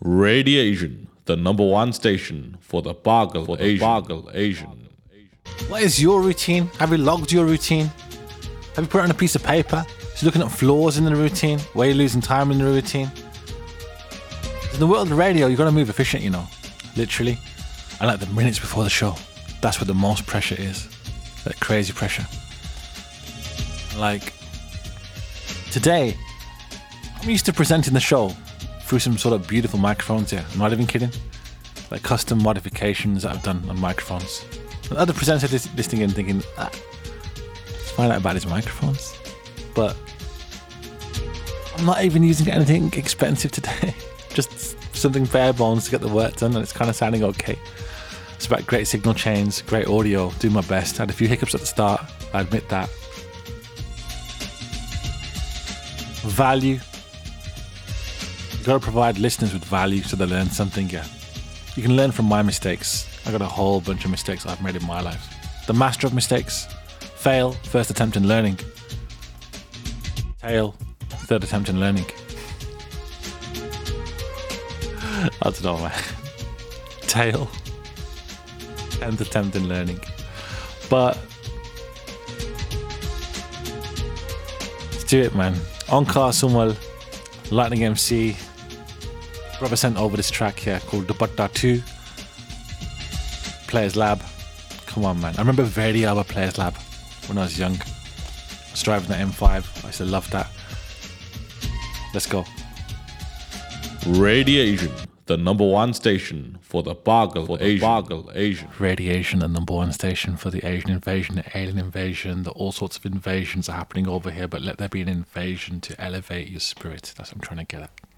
Radiation, the number one station for the Bargle Asian. What is your routine? Have you logged your routine? Have you put it on a piece of paper? Just looking at flaws in the routine? Where you're losing time in the routine? In the world of radio, you've got to move efficient, literally. And like the minutes before the show, that's where the most pressure is. That crazy pressure. Like, today, I'm used to presenting the show through some sort of beautiful microphones here. I'm not even kidding. Like custom modifications that I've done on microphones. And other presenters listening in thinking, let's find out about these microphones. But I'm not even using anything expensive today. Just something bare bones to get the work done, and it's kind of sounding okay. It's about great signal chains, great audio, do my best. I had a few hiccups at the start, I admit that. Value. You've got to provide listeners with value so they learn something, yeah. You can learn from my mistakes. I got a whole bunch of mistakes I've made in my life. The master of mistakes. Fail, first attempt in learning. Tail, third attempt in learning. I don't know, man. Tail, 10th attempt in learning. But let's do it, man. Onkar Sumal, Lightning MC. Brother sent over this track here called Dupatta 2. Players Lab. Come on, man. I remember very Abba Players Lab when I was young. I was driving the M5. I used to love that. Let's go. Radiation, the number one station for the Bargle Asian. Radiation, the number one station for the Asian invasion, the alien invasion, all sorts of invasions are happening over here, but let there be an invasion to elevate your spirit. That's what I'm trying to get at.